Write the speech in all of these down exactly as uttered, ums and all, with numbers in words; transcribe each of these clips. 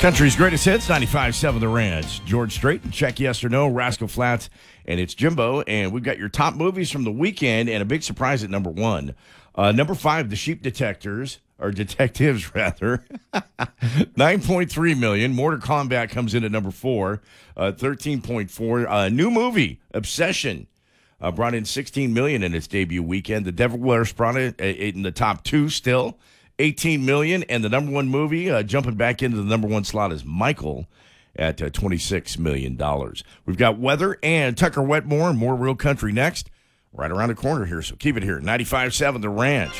Country's greatest hits, ninety-five point seven The Ranch. George Strait and Check Yes or No, Rascal Flatts, and it's Jimbo. And we've got your top movies from the weekend and a big surprise at number one. Uh, number five, The Sheep Detectors, or Detectives, rather. nine point three million dollars. Mortal Kombat comes in at number four, uh, thirteen point four. Uh, new movie, Obsession, uh, brought in sixteen million dollars in its debut weekend. The Devil Wears Prada uh, in the top two still. eighteen million dollars, and the number one movie uh, jumping back into the number one slot is Michael at uh, twenty-six million dollars. We've got weather and Tucker Wetmore and more Real Country next, right around the corner here, so keep it here. ninety-five point seven The Ranch.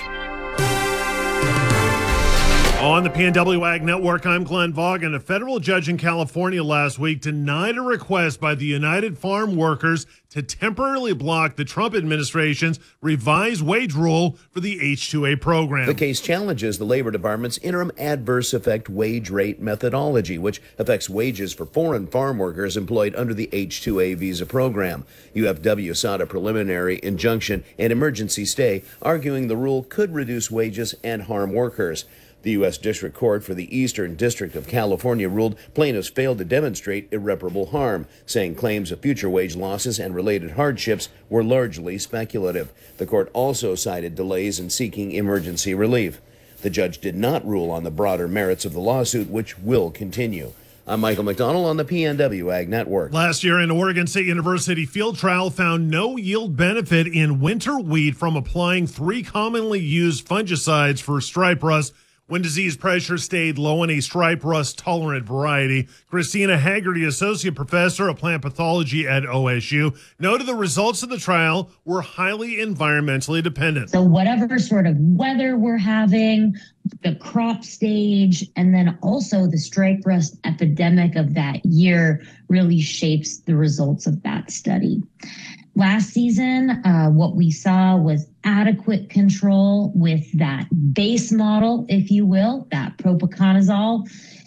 On the P N W Ag Network, I'm Glenn Vaughan. A federal judge in California last week denied a request by the United Farm Workers to temporarily block the Trump administration's revised wage rule for the H two A program. The case challenges the Labor Department's interim adverse effect wage rate methodology, which affects wages for foreign farm workers employed under the H two A visa program. U F W sought a preliminary injunction and emergency stay, arguing the rule could reduce wages and harm workers. The U S District Court for the Eastern District of California ruled plaintiffs failed to demonstrate irreparable harm, saying claims of future wage losses and related hardships were largely speculative. The court also cited delays in seeking emergency relief. The judge did not rule on the broader merits of the lawsuit, which will continue. I'm Michael McDonald on the P N W Ag Network. Last year, an Oregon State University field trial found no yield benefit in winter wheat from applying three commonly used fungicides for stripe rust when disease pressure stayed low in a stripe rust tolerant variety. Christina Haggerty, associate professor of plant pathology at O S U, noted the results of the trial were highly environmentally dependent. So whatever sort of weather we're having, the crop stage, and then also the stripe rust epidemic of that year really shapes the results of that study. Last season, uh, what we saw was adequate control with that base model, if you will, that propiconazole,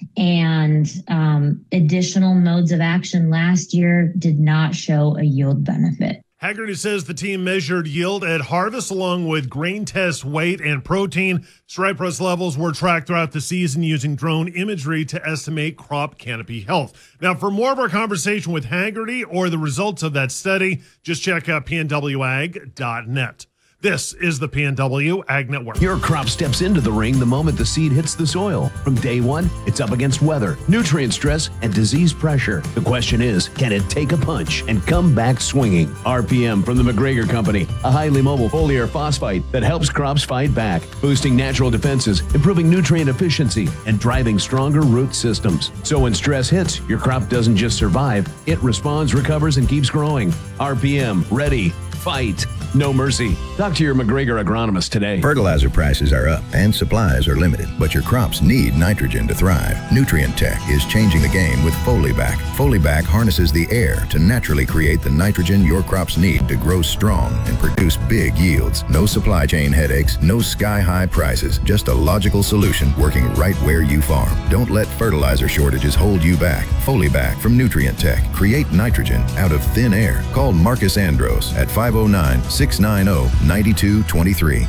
and um, additional modes of action last year did not show a yield benefit. Haggerty says the team measured yield at harvest along with grain test weight and protein. Stripe rust levels were tracked throughout the season using drone imagery to estimate crop canopy health. Now, for more of our conversation with Haggerty or the results of that study, just check out P N W ag dot net. This is the P N W Ag Network. Your crop steps into the ring the moment the seed hits the soil. From day one, it's up against weather, nutrient stress, and disease pressure. The question is, can it take a punch and come back swinging? R P M from the McGregor Company, a highly mobile foliar phosphite that helps crops fight back, boosting natural defenses, improving nutrient efficiency, and driving stronger root systems. So when stress hits, your crop doesn't just survive, it responds, recovers, and keeps growing. R P M, ready, fight, no mercy. Talk to your McGregor agronomist today. Fertilizer prices are up and supplies are limited, but your crops need nitrogen to thrive. Nutrient Tech is changing the game with Folibac. Folibac harnesses the air to naturally create the nitrogen your crops need to grow strong and produce big yields. No supply chain headaches, no sky-high prices, just a logical solution working right where you farm. Don't let fertilizer shortages hold you back. Folibac from Nutrient Tech. Create nitrogen out of thin air. Call Marcus Andros at five oh nine, six nine oh, nine two two three.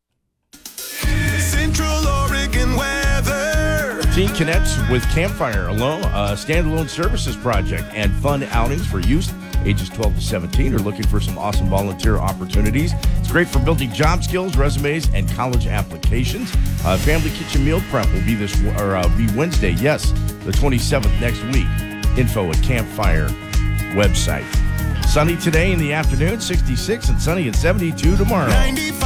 Central Oregon weather. Teen Connects with Campfire, alone, uh, standalone services project and fun outings for youth ages twelve to seventeen are looking for some awesome volunteer opportunities. It's great for building job skills, resumes, and college applications. Uh, family kitchen meal prep will be this or uh, be Wednesday, yes, the twenty-seventh next week. Info at Campfire website. Sunny today in the afternoon, sixty-six, and sunny at seventy-two tomorrow. ninety-five